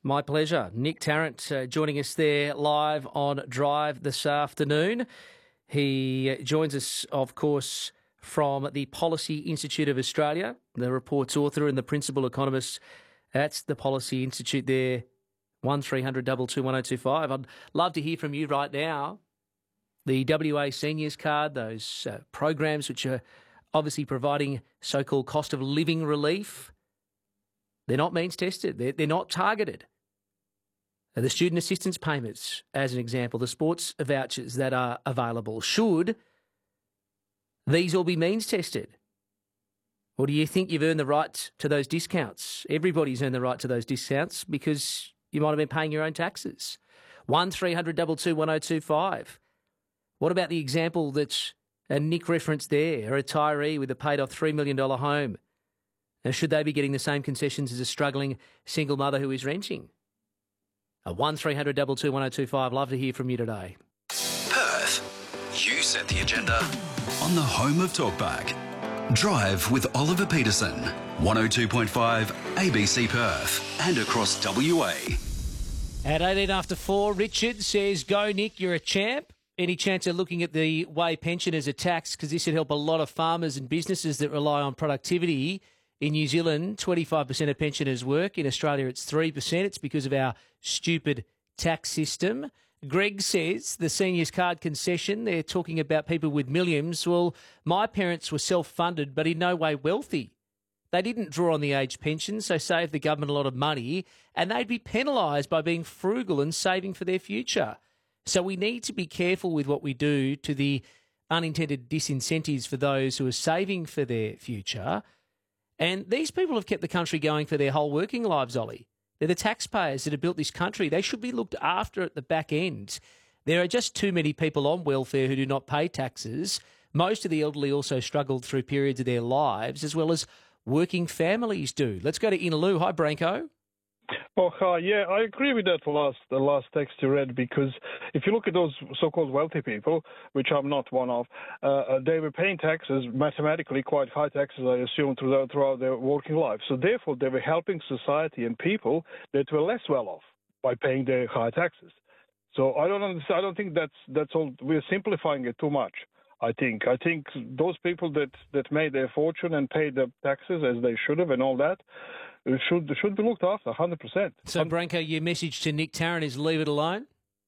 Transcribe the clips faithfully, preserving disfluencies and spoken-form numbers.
My pleasure. Nick Tarrant uh, joining us there live on Drive this afternoon. He joins us, of course, from the Policy Institute of Australia, the report's author and the principal economist at the Policy Institute there, one three hundred two two one oh two five. I'd love to hear from you right now. The W A Seniors Card, those uh, programs which are obviously providing so-called cost of living relief, they're not means tested. They're, they're not targeted. The student assistance payments, as an example, the sports vouchers that are available, should these all be means tested? Or do you think you've earned the right to those discounts? Everybody's earned the right to those discounts because you might have been paying your own taxes. one three hundred two two one oh two five. What about the example that uh, Nick referenced there, a retiree with a paid-off three million dollars home? Now, should they be getting the same concessions as a struggling single mother who is renting? A one three hundred two two one oh two five. Love to hear from you today. Perth, you set the agenda on the home of Talkback. Drive with Oliver Peterson, one oh two point five A B C Perth and across W A. At eighteen after four, Richard says, go Nick, you're a champ. Any chance of looking at the way pensioners are taxed? Because this would help a lot of farmers and businesses that rely on productivity. In New Zealand, twenty-five percent of pensioners work. In Australia, it's three percent. It's because of our stupid tax system. Greg says the seniors card concession, they're talking about people with millions. Well, my parents were self-funded, but in no way wealthy. They didn't draw on the age pension, so saved the government a lot of money, and they'd be penalised by being frugal and saving for their future. So we need to be careful with what we do to the unintended disincentives for those who are saving for their future. And these people have kept the country going for their whole working lives, Ollie. They're the taxpayers that have built this country. They should be looked after at the back end. There are just too many people on welfare who do not pay taxes. Most of the elderly also struggled through periods of their lives, as well as working families do. Let's go to Inaloo. Hi, Branko. Oh, hi. Yeah, I agree with that last the last text you read, because if you look at those so-called wealthy people, which I'm not one of, uh, they were paying taxes, mathematically quite high taxes, I assume, throughout, throughout their working life. So therefore, they were helping society and people that were less well off by paying their high taxes. So I don't understand. I don't think that's that's all. We're simplifying it too much. I think. I think those people that, that made their fortune and paid the taxes as they should have and all that should should be looked after, one hundred percent. So, Branko, your message to Nick Tarrant is leave it alone?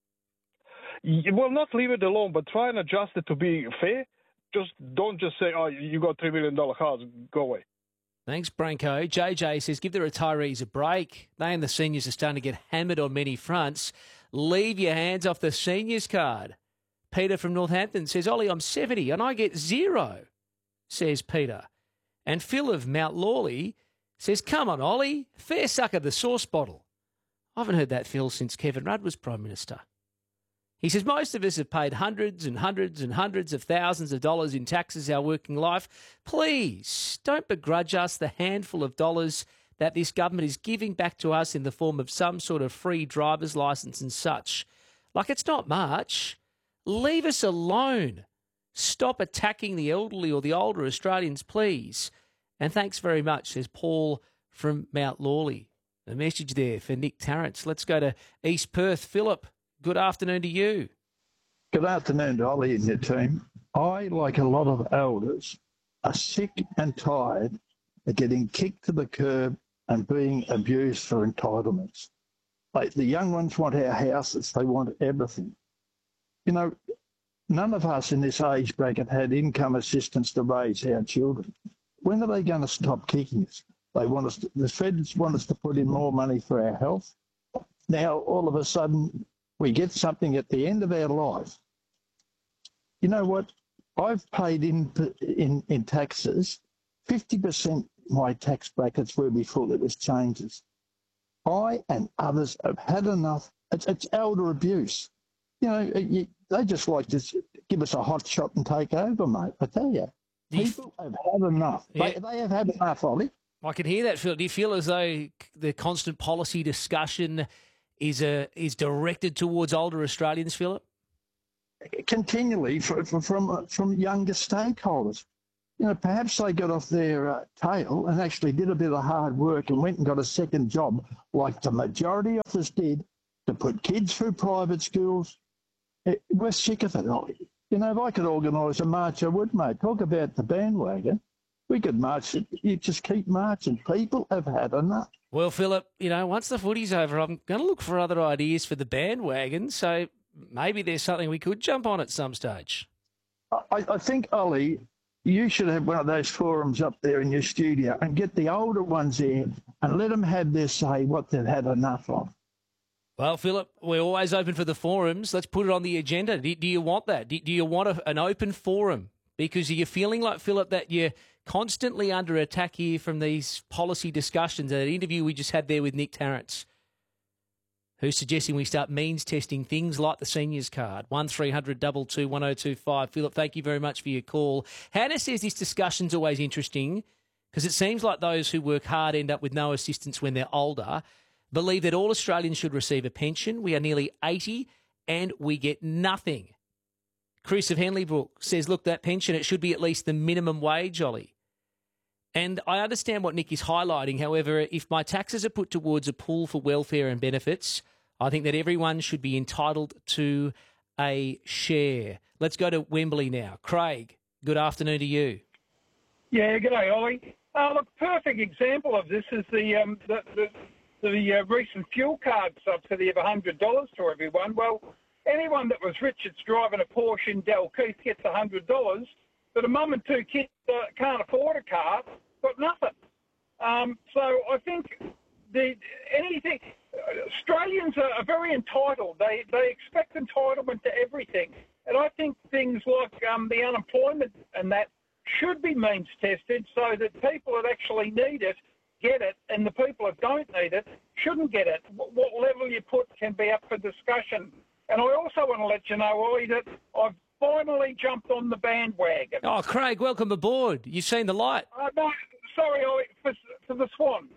Well, not leave it alone, but try and adjust it to be fair. Just don't just say, oh, you got three million dollars cars, go away. Thanks, Branko. J J says, give the retirees a break. They and the seniors are starting to get hammered on many fronts. Leave your hands off the seniors card. Peter from Northampton says, Ollie, I'm seventy and I get zero, says Peter. And Phil of Mount Lawley says, come on, Ollie, fair suck of the sauce bottle. I haven't heard that, Phil, since Kevin Rudd was Prime Minister. He says, most of us have paid hundreds and hundreds and hundreds of thousands of dollars in taxes our working life. Please don't begrudge us the handful of dollars that this government is giving back to us in the form of some sort of free driver's licence and such. Like, it's not much. Leave us alone. Stop attacking the elderly or the older Australians, please. And thanks very much, says Paul from Mount Lawley. A message there for Nick Tarrant. Let's go to East Perth. Philip, good afternoon to you. Good afternoon to Ollie and your team. I, like a lot of elders, are sick and tired of getting kicked to the curb and being abused for entitlements. Like, the young ones want our houses. They want everything. You know, none of us in this age bracket had income assistance to raise our children. When are they going to stop kicking us? They want us to, the feds want us to put in more money for our health. Now, all of a sudden, we get something at the end of our life. You know what? I've paid in in, in taxes. fifty percent my tax brackets were before there was changes. I and others have had enough. It's, it's elder abuse. You know, you, they just like to give us a hot shot and take over, mate. I tell you, people have had enough. Yeah. They, they have had enough, Ollie. I can hear that, Phil. Do you feel as though the constant policy discussion is a, is directed towards older Australians, Philip? Continually from from, from younger stakeholders. You know, perhaps they got off their uh, tail and actually did a bit of hard work and went and got a second job, like the majority of us did, to put kids through private schools. It, we're sick of it, Ollie. You know, if I could organise a march, I would, mate. Talk about the bandwagon. We could march it. You just keep marching. People have had enough. Well, Philip, you know, once the footy's over, I'm going to look for other ideas for the bandwagon. So maybe there's something we could jump on at some stage. I, I think, Ollie, you should have one of those forums up there in your studio and get the older ones in and let them have their say what they've had enough of. Well, Philip, we're always open for the forums. Let's put it on the agenda. Do, do you want that? Do, do you want a, an open forum? Because are you feeling like, Philip, that you're constantly under attack here from these policy discussions? That interview we just had there with Nick Tarrant, who's suggesting we start means testing things like the seniors card. one three hundred two two two one oh two five. Philip, thank you very much for your call. Hannah says this discussion's always interesting because it seems like those who work hard end up with no assistance when they're older. Believe that all Australians should receive a pension. We are nearly eighty and we get nothing. Chris of Henleybrook says, look, that pension, it should be at least the minimum wage, Ollie. And I understand what Nick is highlighting. However, if my taxes are put towards a pool for welfare and benefits, I think that everyone should be entitled to a share. Let's go to Wembley now. Craig, good afternoon to you. Yeah, good day, Ollie. Uh, look, perfect example of this is the um, the, the, the uh, recent fuel card subsidy of one hundred dollars to everyone. Well, anyone that was rich that's driving a Porsche in Dalkeith gets one hundred dollars, but a mum and two kids uh, can't afford a car, got nothing. Um, so I think the anything Australians are, are very entitled. They they expect entitlement to everything, and I think things like um, the unemployment and that should be means tested so that people that actually need it get it, and the people that don't need it shouldn't get it. What, what level you put can be up for discussion. And I also want to let you know, Ollie, that I've finally jumped on the bandwagon. Oh, Craig, welcome aboard. You've seen the light. Uh, no, sorry, Ollie, for, for the Swans.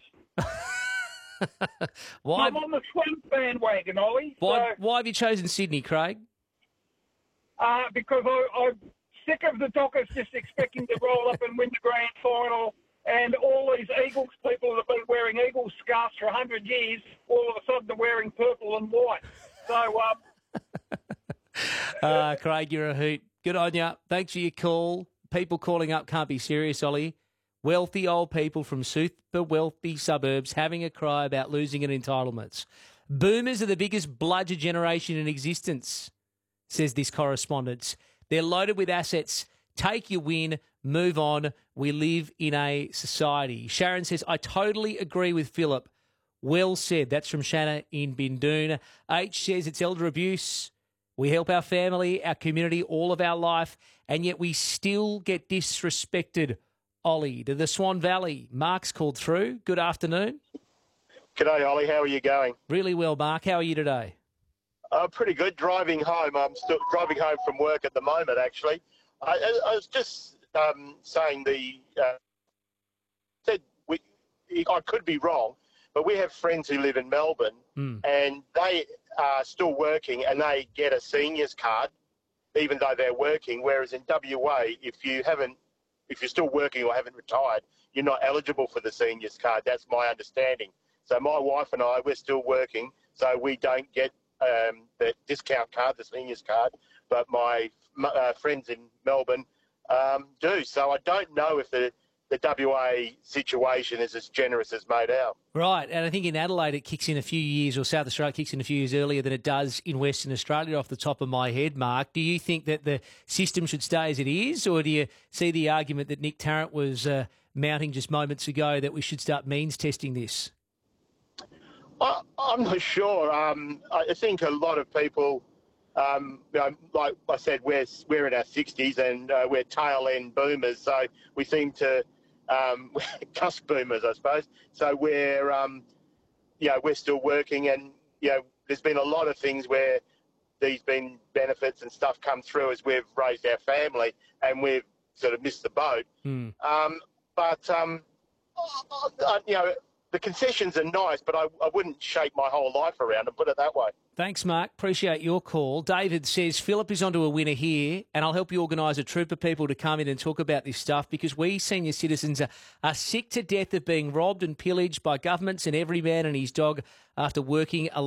why, I'm on the Swans bandwagon, Ollie. Why, so, why have you chosen Sydney, Craig? Uh, because I, I'm sick of the Dockers just expecting to roll up and win the grand final, and all these Eagles people that have been wearing Eagles scarves for one hundred years, all of a sudden are wearing purple and white. So, um... uh, Craig, you're a hoot. Good on you. Thanks for your call. People calling up can't be serious, Ollie. Wealthy old people from super wealthy suburbs having a cry about losing in entitlements. Boomers are the biggest bludger generation in existence, says this correspondent. They're loaded with assets. Take your win, move on. We live in a society. Sharon says, I totally agree with Philip. Well said. That's from Shanna in Bindoon. H says it's elder abuse. We help our family, our community, all of our life, and yet we still get disrespected. Ollie, to the Swan Valley. Mark's called through. Good afternoon. G'day, Ollie. How are you going? Really well, Mark. How are you today? Uh, pretty good. Driving home. I'm still driving home from work at the moment, actually. I, I was just um, saying the uh, said we. I could be wrong, but we have friends who live in Melbourne, mm. and they are still working, and they get a seniors card, even though they're working. Whereas in W A, if you haven't, if you're still working or haven't retired, you're not eligible for the seniors card. That's my understanding. So my wife and I, we're still working, so we don't get um, the discount card, the seniors card, but my uh, friends in Melbourne um, do. So I don't know if the, the W A situation is as generous as made out. Right, and I think in Adelaide it kicks in a few years, or South Australia kicks in a few years earlier than it does in Western Australia off the top of my head, Mark. Do you think that the system should stay as it is, or do you see the argument that Nick Tarrant was uh, mounting just moments ago that we should start means testing this? I, I'm not sure. Um, I think a lot of people, um, you know, like I said, we're we're in our sixties and uh, we're tail end boomers, so we seem to um, cusp boomers, I suppose. So we're, um, you know, we're still working, and you know, there's been a lot of things where these been benefits and stuff come through as we've raised our family, and we've sort of missed the boat. Mm. Um, but um, I, I, you know. the concessions are nice, but I, I wouldn't shape my whole life around them, put it that way. Thanks, Mark. Appreciate your call. David says, Philip is onto a winner here, and I'll help you organise a troop of people to come in and talk about this stuff because we senior citizens are, are sick to death of being robbed and pillaged by governments and every man and his dog after working a